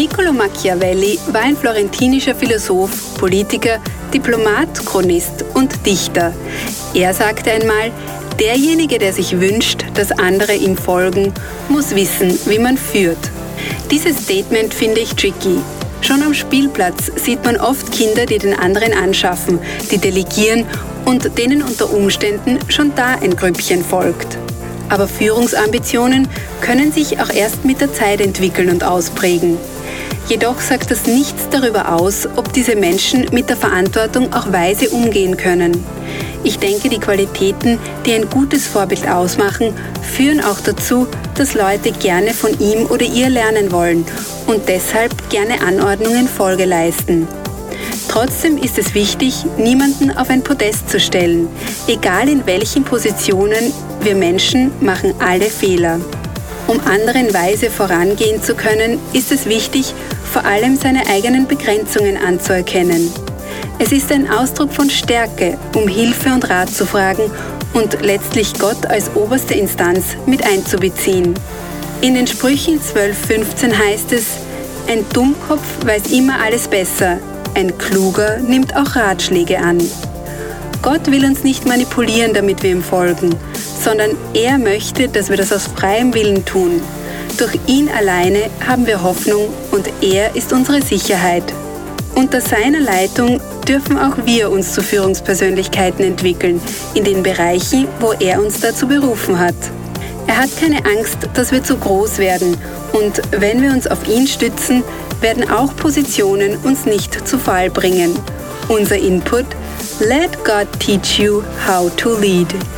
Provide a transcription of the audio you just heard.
Niccolo Machiavelli war ein florentinischer Philosoph, Politiker, Diplomat, Chronist und Dichter. Er sagte einmal, derjenige, der sich wünscht, dass andere ihm folgen, muss wissen, wie man führt. Dieses Statement finde ich tricky. Schon am Spielplatz sieht man oft Kinder, die den anderen anschaffen, die delegieren und denen unter Umständen schon da ein Grüppchen folgt. Aber Führungsambitionen können sich auch erst mit der Zeit entwickeln und ausprägen. Jedoch sagt das nichts darüber aus, ob diese Menschen mit der Verantwortung auch weise umgehen können. Ich denke, die Qualitäten, die ein gutes Vorbild ausmachen, führen auch dazu, dass Leute gerne von ihm oder ihr lernen wollen und deshalb gerne Anordnungen Folge leisten. Trotzdem ist es wichtig, niemanden auf ein Podest zu stellen. Egal in welchen Positionen, wir Menschen machen alle Fehler. Um anderen weise vorangehen zu können, ist es wichtig, vor allem seine eigenen Begrenzungen anzuerkennen. Es ist ein Ausdruck von Stärke, um Hilfe und Rat zu fragen und letztlich Gott als oberste Instanz mit einzubeziehen. In den Sprüchen 12,15 heißt es, ein Dummkopf weiß immer alles besser, ein Kluger nimmt auch Ratschläge an. Gott will uns nicht manipulieren, damit wir ihm folgen, sondern er möchte, dass wir das aus freiem Willen tun. Durch ihn alleine haben wir Hoffnung und er ist unsere Sicherheit. Unter seiner Leitung dürfen auch wir uns zu Führungspersönlichkeiten entwickeln, in den Bereichen, wo er uns dazu berufen hat. Er hat keine Angst, dass wir zu groß werden und wenn wir uns auf ihn stützen, werden auch Positionen uns nicht zu Fall bringen. Unser Input: Let God teach you how to lead.